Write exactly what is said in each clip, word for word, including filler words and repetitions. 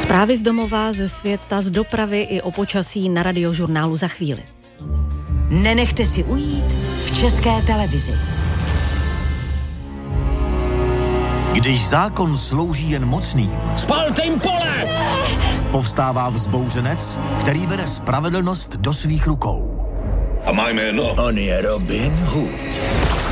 Zprávy z domova, ze světa, z dopravy i o počasí na Radiožurnálu za chvíli. Nenechte si ujít v České televizi. Když zákon slouží jen mocným, spalte jim pole! Povstává vzbouřenec, který bere spravedlnost do svých rukou. A má jméno? On je Robin Hood.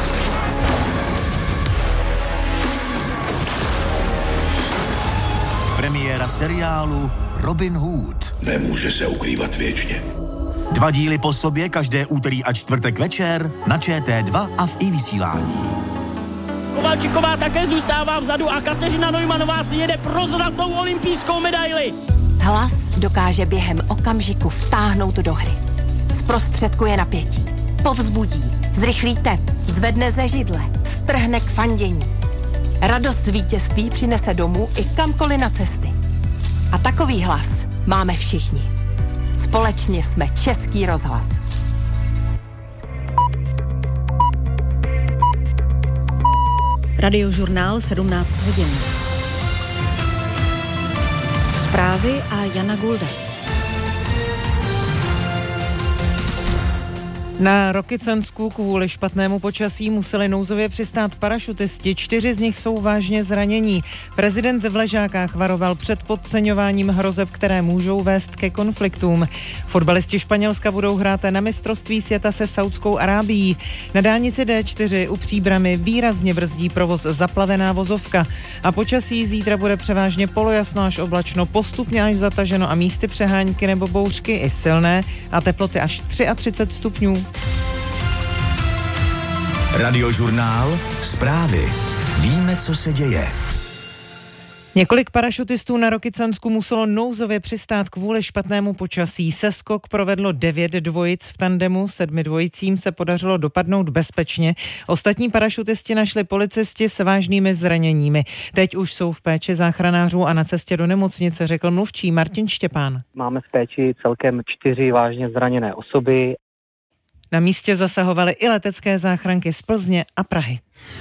Premiéra seriálu Robin Hood. Nemůže se ukrývat věčně. Dva díly po sobě, každé úterý a čtvrtek večer na Č T dva a v iVysílání. Kovalčiková také zůstává vzadu a Kateřina Neumannová si jede pro zlatou olympijskou medaili. Hlas dokáže během okamžiku vtáhnout do hry. Zprostředkuje napětí, povzbudí, zrychlí tep, zvedne ze židle, strhne k fandění. Radost z vítězství přinese domů i kamkoliv na cesty. A takový hlas máme všichni. Společně jsme Český rozhlas. Radiožurnál sedmnáct hodin. Zprávy a Jana Gulda. Na Rokycansku kvůli špatnému počasí museli nouzově přistát parašutisti, čtyři z nich jsou vážně zranění. Prezident v Ležákách varoval před podceňováním hrozeb, které můžou vést ke konfliktům. Fotbalisti Španělska budou hrát na mistrovství světa se Saudskou Arábií. Na dálnici D čtyři u Příbrami výrazně brzdí provoz zaplavená vozovka. A počasí zítra bude převážně polojasno až oblačno, postupně až zataženo a místy přehánky nebo bouřky i silné a teploty až třicet tři stupňů. Radiožurnál, zprávy. Víme, co se děje. Několik parašutistů na Rokycansku muselo nouzově přistát kvůli špatnému počasí. Seskok provedlo devět dvojic v tandemu, sedmi dvojicím se podařilo dopadnout bezpečně. Ostatní parašutisti našli policisti s vážnými zraněními. Teď už jsou v péči záchranářů a na cestě do nemocnice, řekl mluvčí Martin Štěpán. Máme v péči celkem čtyři vážně zraněné osoby. Na místě zasahovaly i letecké záchranky z Plzně a Prahy.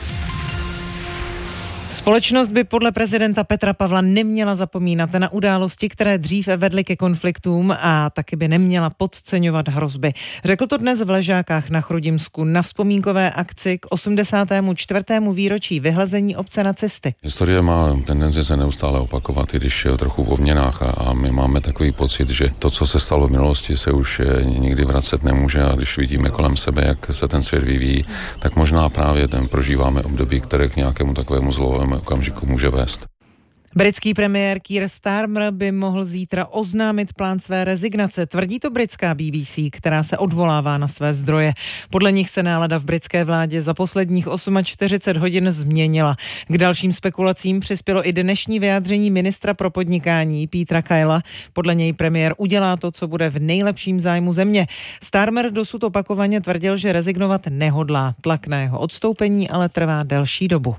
Společnost by podle prezidenta Petra Pavla neměla zapomínat na události, které dřív vedly ke konfliktům a taky by neměla podceňovat hrozby. Řekl to dnes v Ležákách na Chrudimsku na vzpomínkové akci k osmdesátému čtvrtému výročí vyhlazení obce nacisty. Historie má tendenci se neustále opakovat, i když je trochu v obměnách a, a my máme takový pocit, že to, co se stalo v minulosti, se už nikdy vracet nemůže a když vidíme kolem sebe, jak se ten svět vyvíjí, tak možná právě ten prožíváme období, které k nějakému takovému zlovému okamžiku může vést. Britský premiér Keir Starmer by mohl zítra oznámit plán své rezignace. Tvrdí to britská B B C, která se odvolává na své zdroje. Podle nich se nálada v britské vládě za posledních čtyřicet osm hodin změnila. K dalším spekulacím přispělo i dnešní vyjádření ministra pro podnikání Petera Kyla. Podle něj premiér udělá to, co bude v nejlepším zájmu země. Starmer dosud opakovaně tvrdil, že rezignovat nehodlá. Tlak na jeho odstoupení ale trvá delší dobu.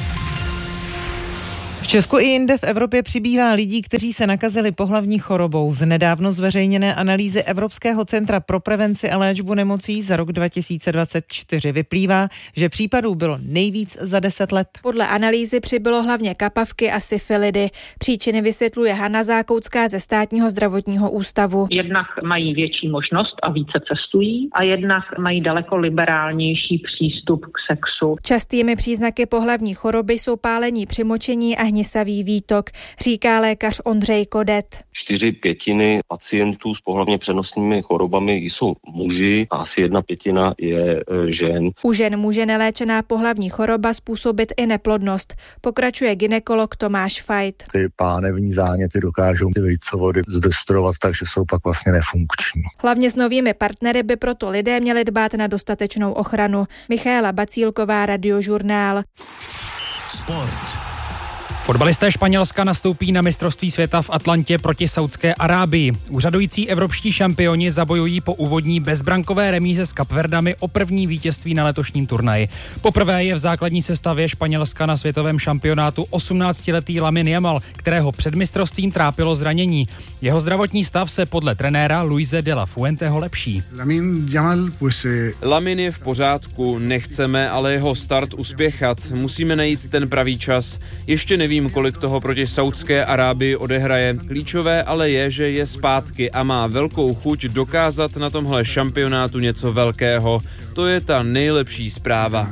V Česku i jinde v Evropě přibývá lidí, kteří se nakazili pohlavní chorobou. Z nedávno zveřejněné analýzy Evropského centra pro prevenci a léčbu nemocí za rok dva tisíce dvacet čtyři vyplývá, že případů bylo nejvíc za deset let. Podle analýzy přibylo hlavně kapavky a syfilidy. Příčiny vysvětluje Hana Zákoutská ze Státního zdravotního ústavu. Jednak mají větší možnost a více cestují a jednak mají daleko liberálnější přístup k sexu. Častými příznaky pohlavní choroby jsou pálení při močení a hnisavý výtok, říká lékař Ondřej Kodet. Čtyři pětiny pacientů s pohlavně přenosnými chorobami jsou muži a asi jedna pětina je e, žen. U žen může neléčená pohlavní choroba způsobit i neplodnost, pokračuje gynekolog Tomáš Fajt. Ty pánevní záněty dokážou ty vejcovody zdestrovat, takže jsou pak vlastně nefunkční. Hlavně s novými partnery by proto lidé měli dbát na dostatečnou ochranu. Michaela Bacílková, Radiožurnál. Sport. Fotbalisté Španělska nastoupí na mistrovství světa v Atlantě proti Saudské Arábii. Úřadující evropští šampioni zabojují po úvodní bezbrankové remíze s Kapverdami o první vítězství na letošním turnaji. Poprvé je v základní sestavě Španělska na světovém šampionátu osmnáctiletý Lamine Yamal, kterého před mistrovstvím trápilo zranění. Jeho zdravotní stav se podle trenéra Luise de la Fuenteho lepší. Lamine je v pořádku, nechceme ale jeho start uspěchat. Musíme najít ten pravý čas. Ještě nevím, nevím, kolik toho proti Saudské Arábii odehraje. Klíčové ale je, že je zpátky a má velkou chuť dokázat na tomhle šampionátu něco velkého. To je ta nejlepší zpráva.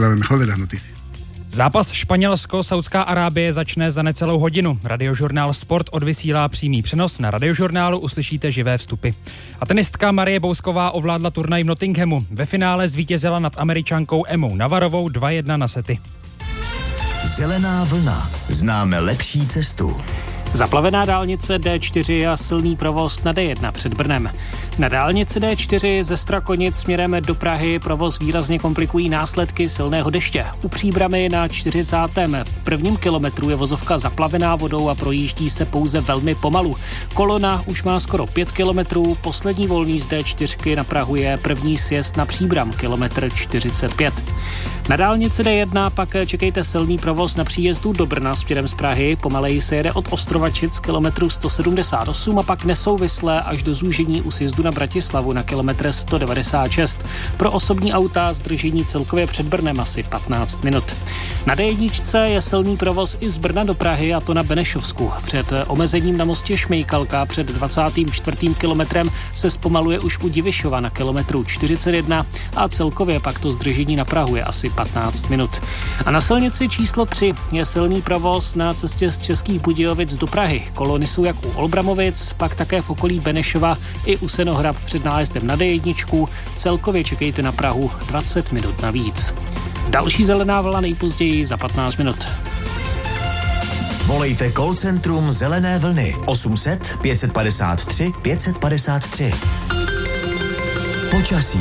Zápas Španělsko-Saudská Arábie začne za necelou hodinu. Radiožurnál Sport odvysílá přímý přenos. Na Radiožurnálu uslyšíte živé vstupy. A tenistka Marie Bousková ovládla turnaj v Nottinghamu. Ve finále zvítězila nad Američankou Emmou Navarovou dva jedna na sety. Zelená vlna. Známe lepší cestu. Zaplavená dálnice D čtyři a silný provoz na D jedna před Brnem. Na dálnici D čtyři ze Strakonic směrem do Prahy provoz výrazně komplikují následky silného deště. U Příbramy na čtyřicátém prvním kilometru je vozovka zaplavená vodou a projíždí se pouze velmi pomalu. Kolona už má skoro pět kilometrů, poslední volný z D čtyři na Prahu je první sjezd na Příbram, kilometr čtyřicet pět. Na dálnici D jedna pak čekejte silný provoz na příjezdu do Brna směrem z Prahy, pomaleji se jede od Ostrovačic kilometru sto sedmdesát osm a pak nesouvisle až do zúžení u sjezdu na Bratislavu na kilometr sto devadesát šest. Pro osobní auta zdržení celkově před Brnem asi patnáct minut. Na D jedna je silný provoz i z Brna do Prahy, a to na Benešovsku. Před omezením na mostě Šmejkalka před dvacátým čtvrtým kilometrem se zpomaluje už u Divišova na kilometru čtyřicet jedna a celkově pak to zdržení na Prahu je asi patnáct minut. A na silnici číslo tři je silný provoz na cestě z Českých Budějovic do Prahy. Kolony jsou jak u Olbramovic, pak také v okolí Benešova i u Senohrab před nájezdem na D jedna. Celkově čekejte na Prahu dvacet minut navíc. Další zelená vlna nejpozději za patnáct minut. Volejte call centrum Zelené vlny osm set pět padesát tři pět padesát tři. Počasí.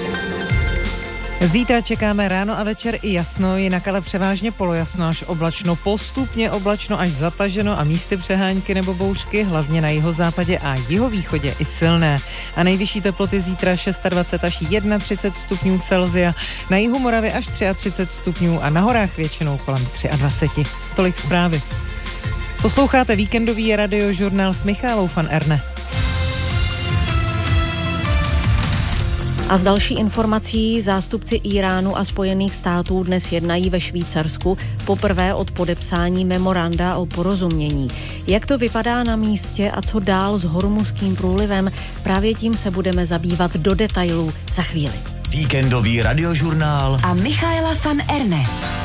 Zítra čekáme ráno a večer i jasno, jinak ale převážně polojasno až oblačno, postupně oblačno až zataženo a místy přehánky nebo bouřky, hlavně na jihozápadě a jihovýchodě i silné. A nejvyšší teploty zítra dvacet šest až třicet jedna stupňů Celsia, na jihu Moravy až třicet tři stupňů a na horách většinou kolem dvacet tři. Tolik zprávy. Posloucháte víkendový radiožurnál s Michálou van Erne. A z další informací zástupci Íránu a Spojených států dnes jednají ve Švýcarsku poprvé od podepsání memoranda o porozumění. Jak to vypadá na místě a co dál s Hormuzským průlivem, právě tím se budeme zabývat do detailů za chvíli. Víkendový radiožurnál a Michaela van Erne.